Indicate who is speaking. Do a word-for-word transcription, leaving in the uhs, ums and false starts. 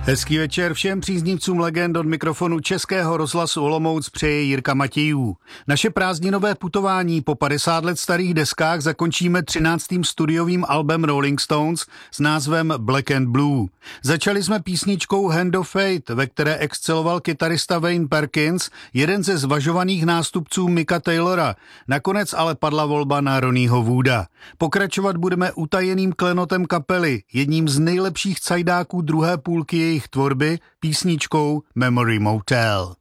Speaker 1: Hezký večer všem příznivcům legend, od mikrofonu Českého rozhlasu Olomouc přeje Jirka Matějů. Naše prázdninové putování po padesát let starých deskách zakončíme třináctým studiovým albem Rolling Stones s názvem Black and Blue. Začali jsme písničkou Hand of Fate, ve které exceloval kytarista Wayne Perkins, jeden ze zvažovaných nástupců Micka Taylora. Nakonec ale padla volba na Ronnieho Wooda. Pokračovat budeme utajeným klenotem kapely, jedním z nejlepších cajdáků druhé půlky jejich tvorby, písničkou Memory Motel.